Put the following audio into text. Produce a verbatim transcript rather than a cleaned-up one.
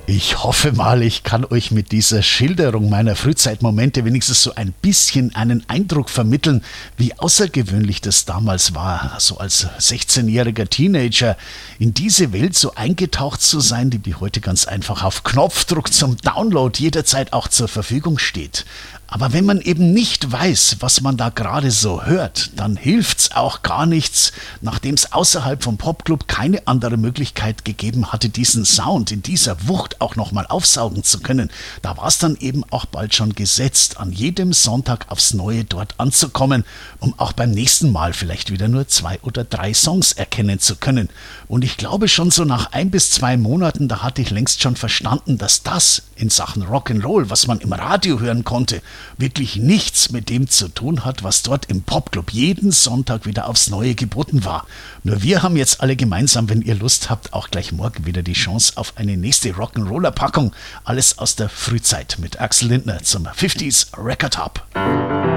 Ich hoffe mal, ich kann euch mit dieser Schilderung meiner Frühzeitmomente wenigstens so ein bisschen einen Eindruck vermitteln, wie außergewöhnlich das damals war, so als sechzehnjähriger Teenager in diese Welt so eingetaucht zu sein, die wie heute ganz einfach auf Knopfdruck zum Download jederzeit auch zur Verfügung steht. Aber wenn man eben nicht weiß, was man da gerade so hört, dann hilft's auch gar nichts, nachdem es außerhalb vom Popclub keine andere Möglichkeit gegeben hatte, diesen Sound in dieser Wucht auch nochmal aufsaugen zu können. Da war es dann eben auch bald schon gesetzt, an jedem Sonntag aufs Neue dort anzukommen, um auch beim nächsten Mal vielleicht wieder nur zwei oder drei Songs erkennen zu können. Und ich glaube schon so nach ein bis zwei Monaten, da hatte ich längst schon verstanden, dass das in Sachen Rock'n'Roll, was man im Radio hören konnte, wirklich nichts mit dem zu tun hat, was dort im Popclub jeden Sonntag wieder aufs Neue geboten war. Nur wir haben jetzt alle gemeinsam, wenn ihr Lust habt, auch gleich morgen wieder die Chance auf eine nächste Rock'n'Roller-Packung. Alles aus der Frühzeit mit Axel Lindner zum fünfziger Record Hop.